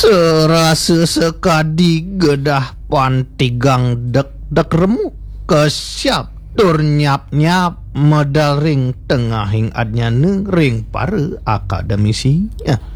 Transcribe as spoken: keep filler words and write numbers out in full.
Serasa sekadi gedah pantigang dek dek remuk kesiap tur nyap nyap medal ring tengahing adnya ring para akademisi. Ya.